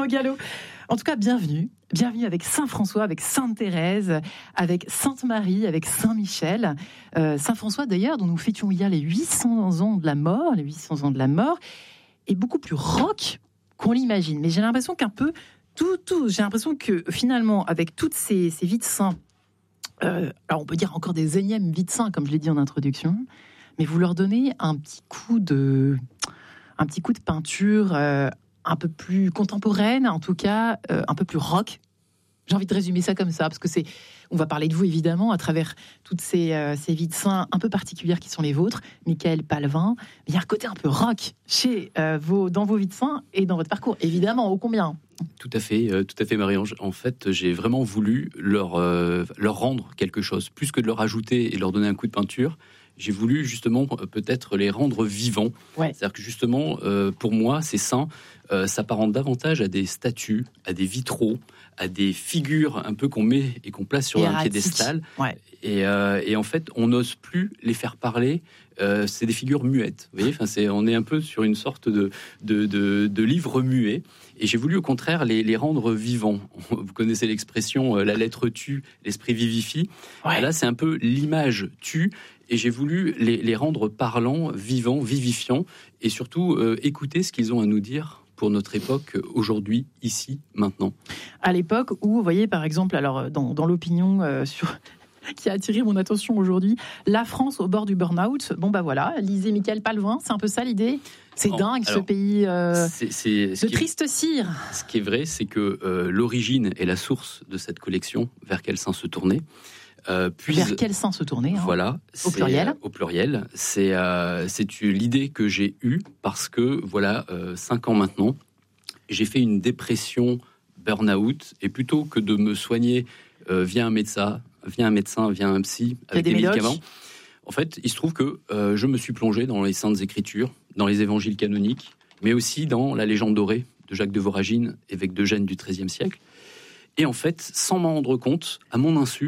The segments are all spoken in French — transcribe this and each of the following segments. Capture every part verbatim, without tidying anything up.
au galop. En tout cas, bienvenue. Bienvenue avec Saint-François, avec Sainte-Thérèse, avec Sainte-Marie, avec Saint-Michel. Euh, Saint-François, d'ailleurs, dont nous fêtions hier les huit cents ans de la mort, les huit cents ans de la mort, est beaucoup plus rock qu'on l'imagine. Mais j'ai l'impression qu'un peu, tout, tout, j'ai l'impression que finalement, avec toutes ces, ces vies de saints, euh, alors on peut dire encore des énièmes vies de saints, comme je l'ai dit en introduction, mais vous leur donnez un petit coup de, un petit coup de peinture euh, un peu plus contemporaine, en tout cas euh, un peu plus rock. J'ai envie de résumer ça comme ça, parce que c'est, on va parler de vous évidemment à travers toutes ces, euh, ces vies de saints un peu particulières qui sont les vôtres. Michael Palevin, mais il y a un côté un peu rock chez euh, vos, dans vos vies de saints et dans votre parcours, évidemment, ô combien. Tout à fait, euh, tout à fait, Marie-Ange. En fait, j'ai vraiment voulu leur euh, leur rendre quelque chose, plus que de leur ajouter et leur donner un coup de peinture. J'ai voulu justement peut-être les rendre vivants. Ouais. C'est-à-dire que justement, euh, pour moi, ces saints euh, s'apparentent davantage à des statues, à des vitraux, à des figures un peu qu'on met et qu'on place sur un piédestal. Ouais. Et, euh, et en fait, on n'ose plus les faire parler. Euh, c'est des figures muettes. Vous voyez, enfin, c'est, on est un peu sur une sorte de, de, de, de livre muet. Et j'ai voulu au contraire les, les rendre vivants. Vous connaissez l'expression euh, « la lettre tue, l'esprit vivifie ». Ouais. Là, c'est un peu l'image tue. Et j'ai voulu les, les rendre parlants, vivants, vivifiants, et surtout euh, écouter ce qu'ils ont à nous dire pour notre époque, aujourd'hui, ici, maintenant. À l'époque où, vous voyez, par exemple, alors dans, dans l'opinion euh, sur... qui a attiré mon attention aujourd'hui, la France au bord du burn-out. Bon, bah voilà, lisez Michael Palevin, c'est un peu ça l'idée. C'est oh, dingue, alors, ce pays euh, c'est, c'est, de triste est, cire. Ce qui est vrai, c'est que euh, l'origine et la source de cette collection, vers quel saint se tourner, Euh, puis, vers quel saint se tourner hein, voilà, au pluriel. Au pluriel, c'est euh, c'est l'idée que j'ai eue parce que voilà, euh, cinq ans maintenant, j'ai fait une dépression burn-out et plutôt que de me soigner euh, via un médecin, via un médecin, via un psy avec des, des médicaments, en fait, il se trouve que euh, je me suis plongé dans les Saintes Écritures, dans les Évangiles canoniques, mais aussi dans la légende dorée de Jacques de Voragine, évêque d'Eugène du treizième siècle. Et en fait, sans m'en rendre compte, à mon insu,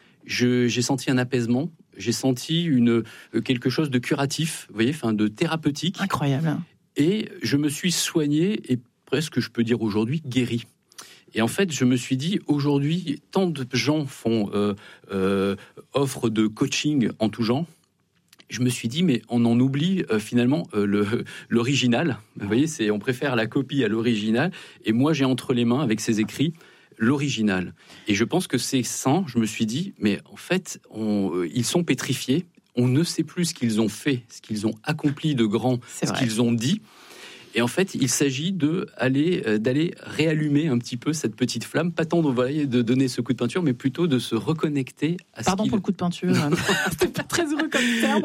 Je, j'ai senti un apaisement, j'ai senti une, quelque chose de curatif, vous voyez, enfin de thérapeutique. Incroyable. Et je me suis soigné et presque, je peux dire aujourd'hui, guéri. Et en fait, je me suis dit, aujourd'hui, tant de gens font euh, euh, offre de coaching en tout genre. Je me suis dit, mais on en oublie euh, finalement euh, le, l'original. Vous voyez, c'est, on préfère la copie à l'original. Et moi, j'ai entre les mains, avec ces écrits, l'original. Et je pense que ces saints, je me suis dit, mais en fait, on, euh, ils sont pétrifiés. On ne sait plus ce qu'ils ont fait, ce qu'ils ont accompli de grand, C'est ce vrai. qu'ils ont dit. Et en fait, il s'agit de aller, euh, d'aller réallumer un petit peu cette petite flamme, pas tant de, voilà, de donner ce coup de peinture, mais plutôt de se reconnecter à Pardon ce qu'il... pour le coup de peinture, c'était pas très heureux comme terme.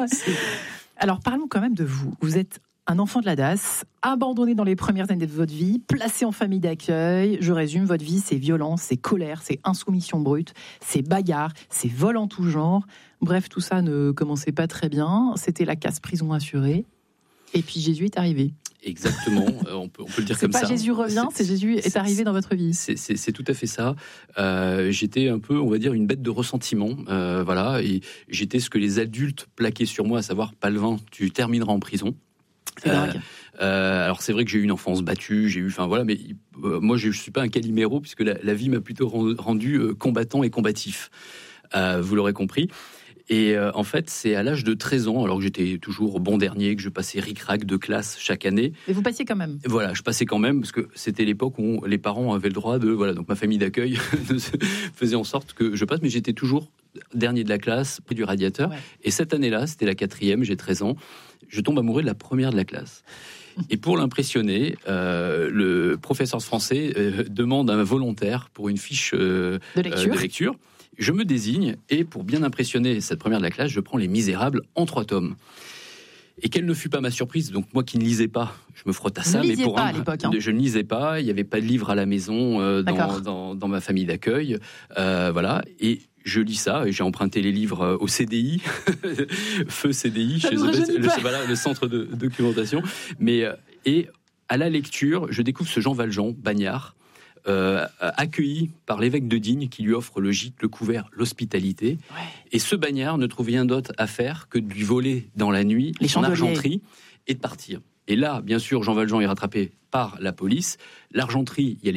Alors parlons quand même de vous. Vous êtes un enfant de la D A S, abandonné dans les premières années de votre vie, placé en famille d'accueil. Je résume, votre vie, c'est violence, c'est colère, c'est insoumission brute, c'est bagarre, c'est vol en tout genre. Bref, tout ça ne commençait pas très bien. C'était la casse-prison assurée. Et puis Jésus est arrivé. Exactement, on peut, on peut le dire c'est comme pas ça. Jésus revient, c'est, c'est Jésus est, est arrivé dans votre vie. C'est, c'est, c'est tout à fait ça. Euh, j'étais un peu, on va dire, une bête de ressentiment. Euh, voilà, et j'étais ce que les adultes plaquaient sur moi, à savoir, Palevin, tu termineras en prison. C'est euh, euh, alors c'est vrai que j'ai eu une enfance battue, j'ai eu, enfin voilà, mais euh, moi je, je suis pas un Calimero puisque la, la vie m'a plutôt rendu euh, combattant et combatif. Euh, vous l'aurez compris. Et euh, en fait, c'est à l'âge de treize ans, alors que j'étais toujours bon dernier, que je passais ric-rac de classe chaque année. Mais vous passiez quand même. Voilà, je passais quand même, parce que c'était l'époque où les parents avaient le droit de... Voilà, donc ma famille d'accueil faisait en sorte que je passe, mais j'étais toujours dernier de la classe, près du radiateur. Ouais. Et cette année-là, c'était la quatrième, j'ai treize ans, je tombe amoureux de la première de la classe. Et pour l'impressionner, euh, le professeur de français euh, demande un volontaire pour une fiche euh, de lecture. Euh, de lecture. Je me désigne et pour bien impressionner cette première de la classe, je prends Les Misérables en trois tomes. Et quelle ne fut pas ma surprise, donc moi qui ne lisais pas, je me frotte à ça. Vous mais pour pas un, à l'époque, hein. Je ne lisais pas, il n'y avait pas de livre à la maison euh, dans, dans, dans ma famille d'accueil. Euh, voilà, et je lis ça, et j'ai emprunté les livres au C D I, Feu C D I, chez le, le, voilà, le centre de documentation. Mais, et à la lecture, je découvre ce Jean Valjean, bagnard, Euh, accueilli par l'évêque de Digne qui lui offre le gîte, le couvert, l'hospitalité. Ouais. Et ce bagnard ne trouve rien d'autre à faire que de lui voler dans la nuit les son argenterie et de partir. Et là, bien sûr, Jean Valjean est rattrapé par la police. L'argenterie, il y a